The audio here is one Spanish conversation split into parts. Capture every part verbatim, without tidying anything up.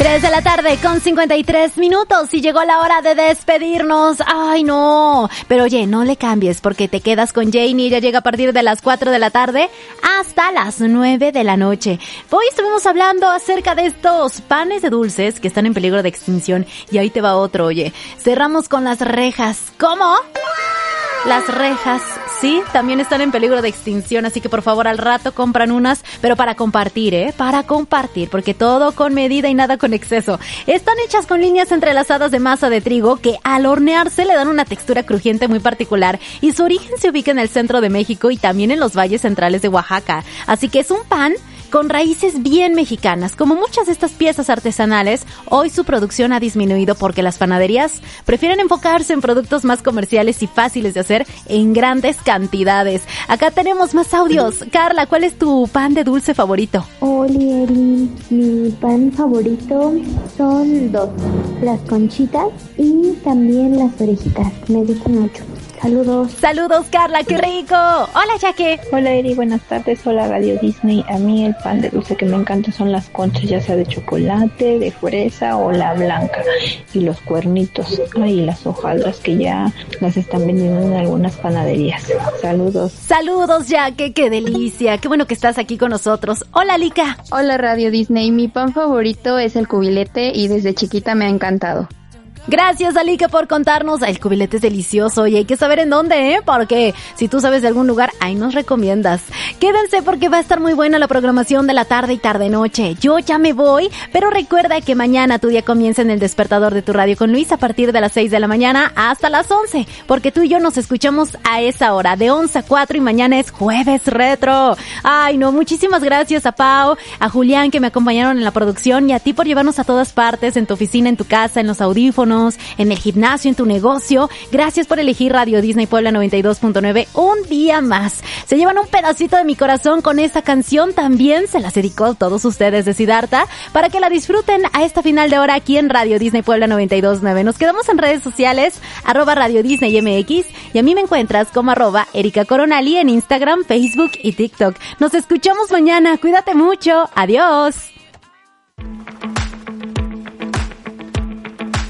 tres de la tarde con cincuenta y tres minutos y llegó la hora de despedirnos. Ay, no. Pero oye, no le cambies porque te quedas con Janie. Ella llega a partir de las cuatro de la tarde hasta las nueve de la noche. Hoy estuvimos hablando acerca de estos panes de dulces que están en peligro de extinción. Y ahí te va otro, oye. Cerramos con las rejas. ¿Cómo? Las rejas, sí, también están en peligro de extinción, así que por favor al rato compran unas, pero para compartir, ¿eh? Para compartir, porque todo con medida y nada con exceso. Están hechas con líneas entrelazadas de masa de trigo que al hornearse le dan una textura crujiente muy particular y su origen se ubica en el centro de México y también en los valles centrales de Oaxaca. Así que es un pan con raíces bien mexicanas. Como muchas de estas piezas artesanales, hoy su producción ha disminuido porque las panaderías prefieren enfocarse en productos más comerciales y fáciles de hacer en grandes cantidades. Acá tenemos más audios. Carla, ¿cuál es tu pan de dulce favorito? Hola, Eli. Mi pan favorito son dos, las conchitas y también las orejitas. Me gustan mucho. Saludos. Saludos, Carla, qué rico. Hola, Jaque. Hola, Eri, buenas tardes. Hola, Radio Disney. A mí el pan de dulce que me encanta son las conchas, ya sea de chocolate, de fresa o la blanca. Y los cuernitos. Ay, las hojaldras que ya las están vendiendo en algunas panaderías. Saludos. Saludos, Jaque, qué delicia. Qué bueno que estás aquí con nosotros. Hola, Lika. Hola, Radio Disney. Mi pan favorito es el cubilete y desde chiquita me ha encantado. Gracias, Alika, por contarnos. El cubilete es delicioso y hay que saber en dónde, ¿eh? Porque si tú sabes de algún lugar, ahí nos recomiendas. Quédense porque va a estar muy buena la programación de la tarde y tarde-noche. Yo ya me voy, pero recuerda que mañana tu día comienza en el despertador de tu radio con Luis a partir de las seis de la mañana hasta las once, porque tú y yo nos escuchamos a esa hora, de once a cuatro, y mañana es Jueves Retro. Ay, no, muchísimas gracias a Pau, a Julián que me acompañaron en la producción y a ti por llevarnos a todas partes, en tu oficina, en tu casa, en los audífonos, en el gimnasio, en tu negocio. Gracias por elegir Radio Disney Puebla noventa y dos punto nueve un día más. Se llevan un pedacito de mi corazón con esta canción. También se las dedicó a todos ustedes de Siddhartha para que la disfruten a esta final de hora aquí en Radio Disney Puebla noventa y dos punto nueve. Nos quedamos en redes sociales, arroba Radio Disney M X, y a mí me encuentras como arroba Erika Coronali en Instagram, Facebook y TikTok. Nos escuchamos mañana. Cuídate mucho. Adiós.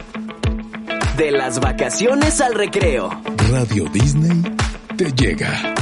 De las vacaciones al recreo, Radio Disney te llega.